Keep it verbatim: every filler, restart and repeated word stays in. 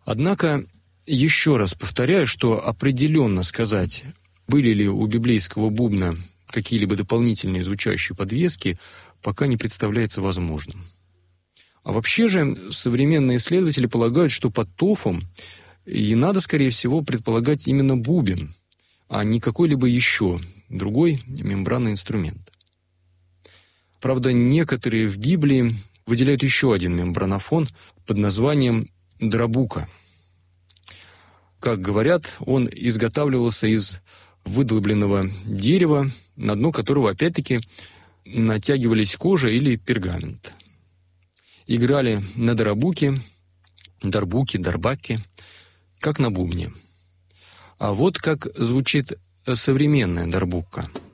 Однако, еще раз повторяю, что определенно сказать, были ли у библейского бубна какие-либо дополнительные звучащие подвески, пока не представляется возможным. А вообще же современные исследователи полагают, что под тофом и надо, скорее всего, предполагать именно бубен, а не какой-либо еще другой мембранный инструмент. Правда, некоторые в Библии выделяют еще один мембранофон под названием драбука. Как говорят, он изготавливался из выдолбленного дерева, на дно которого, опять-таки, натягивались кожа или пергамент. Играли на дарабуке, дарбуке, дарбаке, как на бубне. А вот как звучит современная дарбука –